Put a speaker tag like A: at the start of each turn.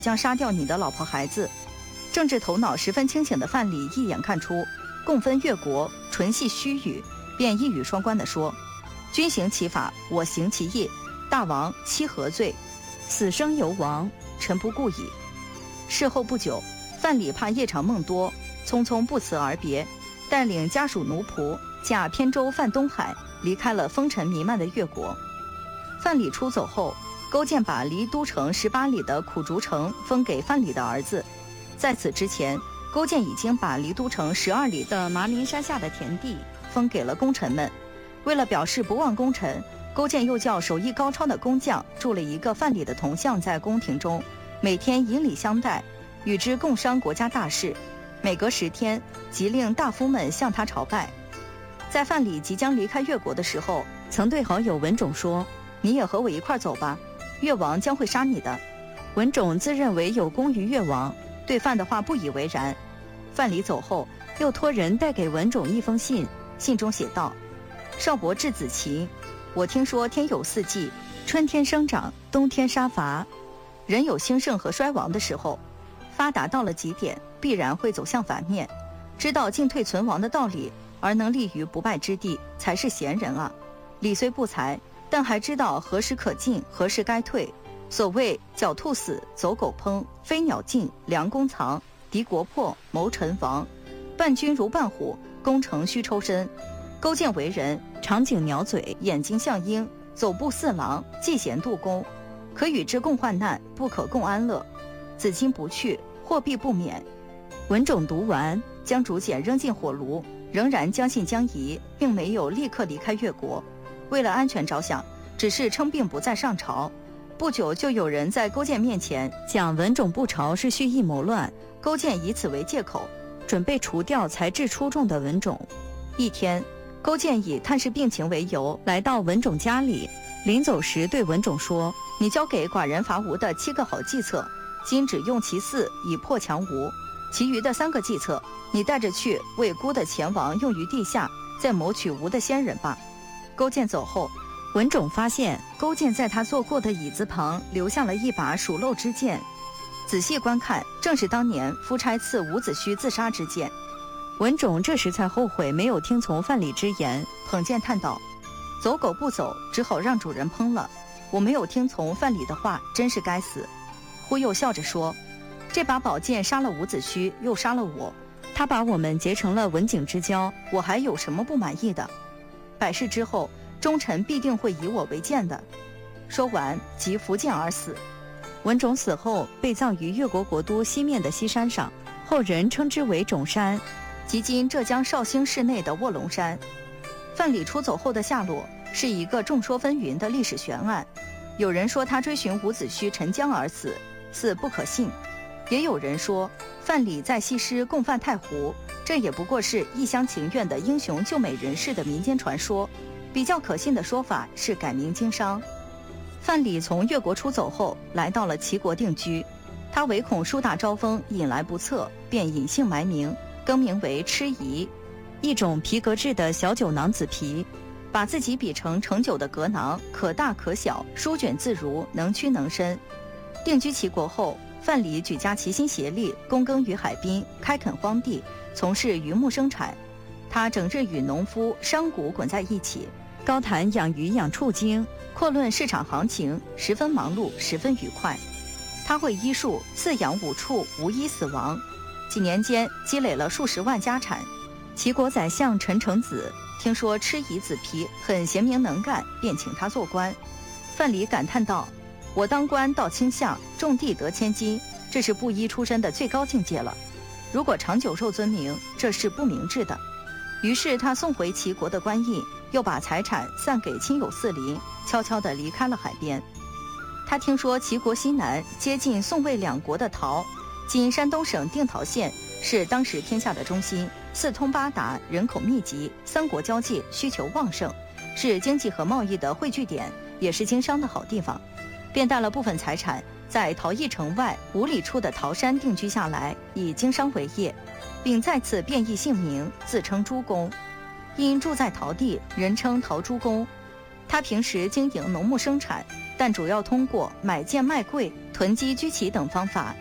A: 将杀掉你的老婆孩子。政治头脑十分清醒的范蠡一眼看出共分越国纯系虚语，便一语双关地说：君行其法，我行其义，大王妻何罪？死生由王，臣不顾矣。事后不久，范蠡怕夜长梦多，匆匆不辞而别，带领家属奴仆驾扁舟泛东海，离开了风尘弥漫的越国。范蠡出走后，勾践把离都城18里的苦竹城封给范蠡的儿子。在此之前，勾践已经把离都城12里的麻陵山下的田地封给了功臣们。为了表示不忘功臣，勾践又叫手艺高超的工匠铸了一个范蠡的铜像在宫廷中，每天以礼相待，与之共商国家大事。每隔10天，即令大夫们向他朝拜。在范蠡即将离开越国的时候，曾对好友文种说：你也和我一块走吧，越王将会杀你的。文种自认为有功于越王，对范的话不以为然。范蠡走后，又托人带给文种一封信，信中写道：少伯稚子奇，我听说天有4季，春天生长，冬天杀伐。人有兴盛和衰亡的时候，发达到了极点，必然会走向反面。知道进退存亡的道理，而能立于不败之地，才是贤人啊。礼虽不才，但还知道何时可进，何时该退。所谓狡兔死，走狗烹，飞鸟尽，良弓藏，敌国破，谋臣亡。伴君如伴虎，攻城须抽身。勾践为人，长颈鸟嘴，眼睛像鹰，走步似狼，嫉贤妒公。可与之共患难，不可共安乐。子今不去，祸必不免。文种读完，将竹简扔进火炉，仍然将信将疑，并没有立刻离开越国。为了安全着想，只是称病不再上朝。不久就有人在勾践面前讲文种不朝是蓄意谋乱，勾践以此为借口，准备除掉才智出众的文种。一天，勾践以探视病情为由来到文种家里，临走时对文种说：你交给寡人伐吴的7个好计策，今只用其4以破强吴，其余的3个计策你带着去为孤的前王用于地下，再谋取吴的先人吧。勾践走后，文种发现勾践在他坐过的椅子旁留下了一把属漏之剑，仔细观看，正是当年夫差刺伍子胥自杀之剑。文种这时才后悔没有听从范蠡之言，捧剑叹道：走狗不走，只好让主人烹了。我没有听从范蠡的话，真是该死。忽又笑着说：这把宝剑杀了伍子胥，又杀了我，他把我们结成了文景之交，我还有什么不满意的？百世之后，忠臣必定会以我为鉴的。说完，即伏剑而死。文种死后被葬于越国国都西面的西山上，后人称之为种山，即今浙江绍兴市内的卧龙山。范蠡出走后的下落是一个众说纷纭的历史悬案。有人说他追寻伍子胥沉江而死，似不可信；也有人说范蠡在西施共犯太湖，这也不过是一厢情愿的英雄救美人士的民间传说。比较可信的说法是改名经商。范蠡从越国出走后，来到了齐国定居。他唯恐树大招风引来不测，便隐姓埋名，更名为吃夷，一种皮革制的小酒囊子皮，把自己比成盛酒的革囊，可大可小，舒卷自如，能屈能伸。定居齐国后，范蠡举家齐心协力，躬耕于海滨，开垦荒地，从事渔牧生产。他整日与农夫、商贾滚在一起，高谈养鱼养畜经，阔论市场行情，十分忙碌，十分愉快。他会医术，饲养5畜，无一死亡。几年间积累了数十万家产。齐国宰相陈成子听说吃夷子皮很贤明能干，便请他做官。范蠡感叹道：我当官到卿相，种地得千金，这是布衣出身的最高境界了。如果长久受尊名，这是不明智的。于是他送回齐国的官印，又把财产散给亲友四邻，悄悄地离开了海边。他听说齐国西南接近宋魏两国的陶，今山东省定陶县，是当时天下的中心，四通八达，人口密集，三国交界，需求旺盛，是经济和贸易的汇聚点，也是经商的好地方。便带了部分财产，在陶邑城外5里处的陶山定居下来，以经商为业，并在此变异姓名，自称朱公。因住在陶地，人称陶朱公。他平时经营农牧生产，但主要通过买贱卖贵、 囤积居奇等方法